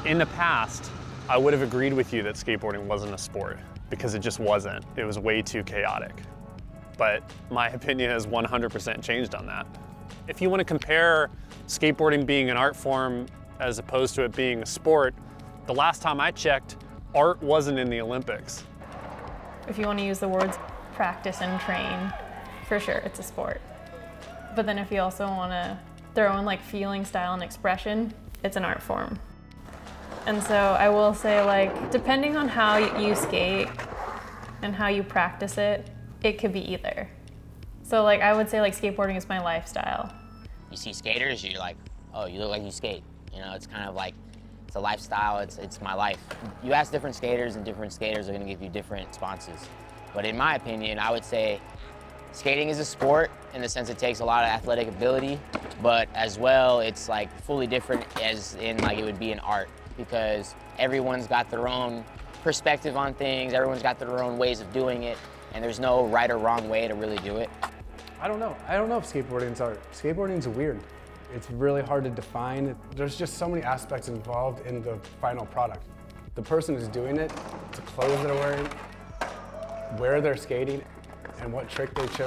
In the past, I would have agreed with you that skateboarding wasn't a sport because it just wasn't. It was way too chaotic. But my opinion has 100% changed on that. If you want to compare skateboarding being an art form as opposed to it being a sport, the last time I checked, art wasn't in the Olympics. If you want to use the words practice and train, for sure it's a sport. But then if you also want to throw in like feeling, style, and expression, it's an art form. And so I will say, like, depending on how you skate and how you practice it, it could be either. So like I would say like skateboarding is my lifestyle. You see skaters, you're like, oh, you look like you skate. You know, it's kind of like, it's a lifestyle, it's my life. You ask different skaters and different skaters are gonna give you different responses. But in my opinion, I would say skating is a sport in the sense it takes a lot of athletic ability, but as well, it's like fully different as in like it would be an art because everyone's got their own perspective on things, everyone's got their own ways of doing it, and there's no right or wrong way to really do it. I don't know. I don't know if skateboarding's art. Skateboarding's weird. It's really hard to define. There's just so many aspects involved in the final product. The person who's doing it, the clothes they're wearing, where they're skating, and what trick they chose.